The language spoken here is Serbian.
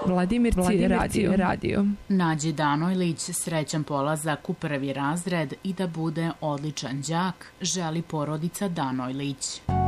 Vladimirci radio. Nađi Danojlić srećan polazak u prvi razred i da bude odličan đak, želi porodica Danojlić.